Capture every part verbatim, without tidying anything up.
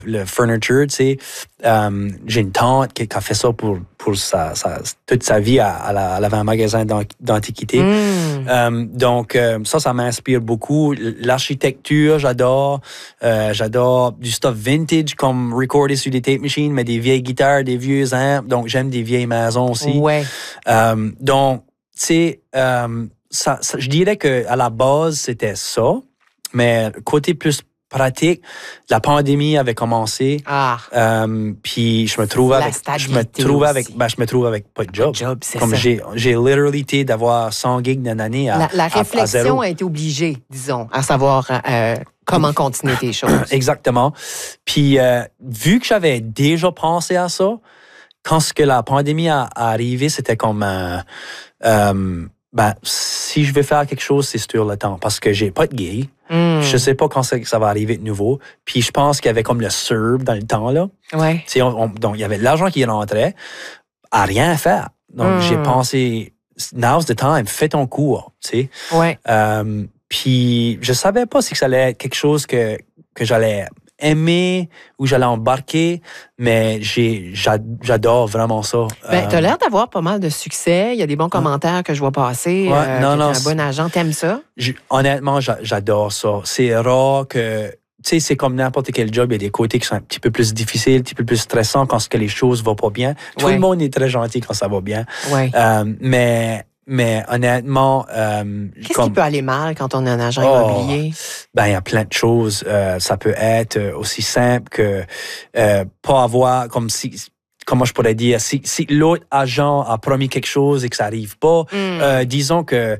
le furniture, tu sais. Euh, j'ai une tante qui, qui a fait ça pour, pour sa, sa, toute sa vie. Elle, elle avait un magasin d'antiquité. Mm. Euh, donc, euh, ça, ça m'inspire beaucoup. L'architecture, j'adore. Euh, j'adore du stuff vintage, comme recorder sur des tape machines, mais des vieilles guitares, des vieux amps. Donc, j'aime des vieilles maisons aussi. Ouais. Euh, donc, tu sais, euh, ça, ça, je dirais qu'à la base, c'était ça. Mais côté plus pratique, la pandémie avait commencé. Ah. Euh, puis je me trouvais avec, je me trouvais avec, ben, je me trouvais avec pas de job. Pas de job, c'est Comme ça. j'ai, j'ai literally été d'avoir cent gigs d'une année à, la, la à, réflexion à a été obligée, disons, à savoir euh, comment continuer tes choses. Exactement. Puis euh, vu que j'avais déjà pensé à ça, quand ce que la pandémie a, a arrivé, c'était comme euh, euh, ben, si je veux faire quelque chose, c'est sur le temps. Parce que j'ai pas de gig. Mm. Je sais pas quand ça, ça va arriver de nouveau. Puis je pense qu'il y avait comme le S U R B dans le temps, là. Ouais. On, on, donc, il y avait de l'argent qui rentrait à rien faire. Donc, mm. j'ai pensé, now's the time, fais ton cours, tu sais. Ouais. Euh, puis je savais pas si ça allait être quelque chose que, que j'allais aimer ou j'allais embarquer, mais j'ai, j'adore vraiment ça. Ben, t'as l'air d'avoir pas mal de succès. Il y a des bons commentaires que je vois passer. Ouais, euh, non, que non, t'es un bon agent. T'aimes ça? Honnêtement, j'adore ça. C'est rare que... Tu sais, c'est comme n'importe quel job. Il y a des côtés qui sont un petit peu plus difficiles, un petit peu plus stressants quand que les choses vont pas bien. Tout ouais. le monde est très gentil quand ça va bien. Ouais. Euh, mais... Mais honnêtement... Euh, Qu'est-ce comme... qui peut aller mal quand on est un agent oh, immobilier? Ben, il y a plein de choses. Euh, ça peut être aussi simple que euh, pas avoir comme si... Comment je pourrais dire? Si, si l'autre agent a promis quelque chose et que ça n'arrive pas, mm. euh, disons que...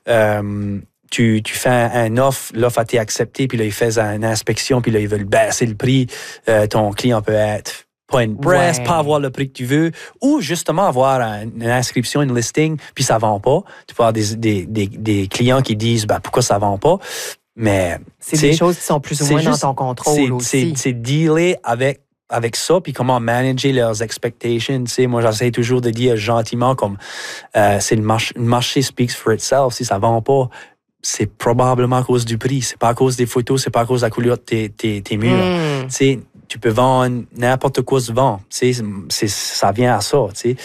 Euh, Tu, tu fais un offre, l'offre a été acceptée, puis là, il fait une inspection, puis là, ils veulent baisser le prix. Euh, ton client peut être pas impressed, ouais. pas avoir le prix que tu veux, ou justement avoir un, une inscription, une listing, puis ça vend pas. Tu peux avoir des, des, des, des clients qui disent ben, pourquoi ça vend pas. Mais c'est des choses qui sont plus ou moins juste, dans ton contrôle c'est, aussi. C'est, c'est dealer avec avec ça, puis comment manager leurs expectations. Tu sais, moi, j'essaie toujours de dire gentiment comme euh, c'est le marché, le marché speaks for itself. Si ça vend pas, c'est probablement à cause du prix. C'est pas à cause des photos, c'est pas à cause de la couleur de tes, tes, tes murs. Mm. Tu sais, tu peux vendre n'importe quoi se vend. Tu sais, c'est, ça vient à ça. Tu sais,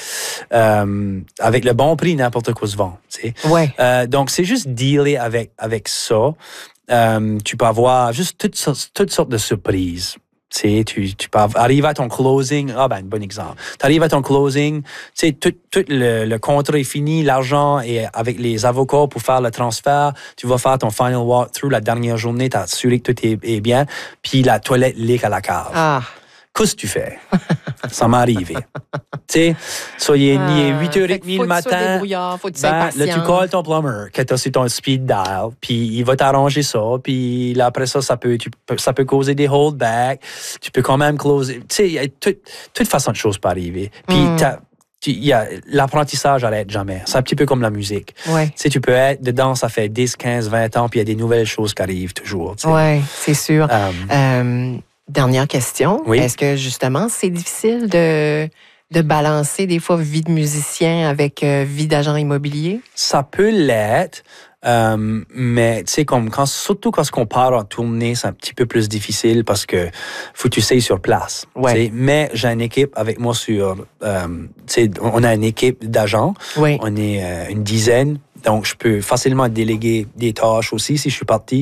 euh, avec le bon prix, n'importe quoi se vend. Tu sais, ouais. euh, donc c'est juste dealer avec avec ça. Euh, tu peux avoir juste toutes sortes, toutes sortes de surprises. Tu sais, tu, tu peux arriver à ton closing. Ah, ben, un bon exemple. Tu arrives à ton closing, tu sais, tout, tout le, le contrat est fini, l'argent est avec les avocats pour faire le transfert. Tu vas faire ton final walkthrough la dernière journée, t'as assuré que tout est, est bien, puis la toilette leak à la cave. Ah. Qu'est-ce que tu fais? Ça m'est arrivé. Tu sais, so, il est huit heures trente le matin. Faut que ben, là, tu calls ton plumber, que tu as sur ton speed dial, puis il va t'arranger ça, puis là, après ça, ça peut, tu, ça peut causer des holdbacks. Tu peux quand même closer. Tu sais, il y a toute, toute façon de choses peut arriver. Puis, mm. il y a, l'apprentissage n'arrête jamais. C'est un petit peu comme la musique. Ouais. Tu sais, tu peux être dedans, ça fait dix, quinze, vingt ans, puis il y a des nouvelles choses qui arrivent toujours. Oui, c'est sûr. Um, euh, Dernière question. Oui? Est-ce que, justement, c'est difficile de, de balancer des fois vie de musicien avec euh, vie d'agent immobilier? Ça peut l'être, euh, mais tu sais, comme quand, surtout quand on part en tournée, c'est un petit peu plus difficile parce que faut que tu sais sur place. Ouais. Mais j'ai une équipe avec moi sur... Euh, on a une équipe d'agents. Oui. On est euh, une dizaine. Donc, je peux facilement déléguer des tâches aussi si je suis parti.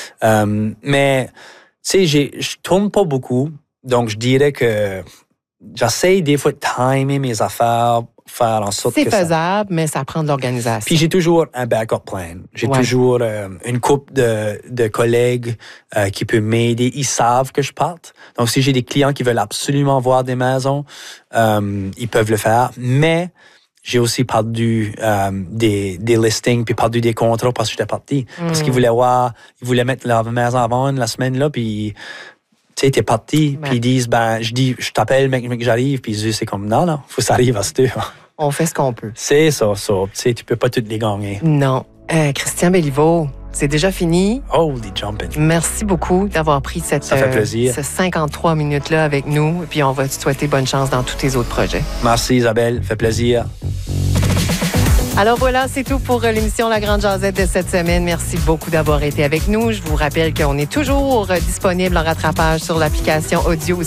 Euh, mais... Tu sais, je tourne pas beaucoup, donc je dirais que j'essaie des fois de timer mes affaires, faire en sorte c'est que faisable, ça... mais ça prend de l'organisation. Puis j'ai toujours un backup plan. J'ai ouais. toujours euh, une couple de, de collègues euh, qui peuvent m'aider. Ils savent que je parte. Donc, si j'ai des clients qui veulent absolument voir des maisons, euh, ils peuvent le faire. Mais... j'ai aussi perdu euh, des, des listings puis perdu des contrats parce que j'étais parti. Mm. Parce qu'ils voulaient voir, ils voulaient mettre leur maison à vendre la semaine là, puis tu sais, t'es parti, ben. Puis ils disent, ben, je dis, je t'appelle, mec, mec, j'arrive, puis ils disent, c'est comme, non, non, faut que ça arrive à cette heure. On fait ce qu'on peut. C'est ça, ça. Tu sais, tu peux pas toutes les gagner. Non. Euh, Christian Béliveau, c'est déjà fini. Holy jumping. Merci beaucoup d'avoir pris cette, ça fait plaisir. Euh, ces cinquante-trois minutes-là avec nous. Et puis, on va te souhaiter bonne chance dans tous tes autres projets. Merci, Isabelle. Ça fait plaisir. Alors voilà, c'est tout pour l'émission La Grande Jazette de cette semaine. Merci beaucoup d'avoir été avec nous. Je vous rappelle qu'on est toujours disponible en rattrapage sur l'application audio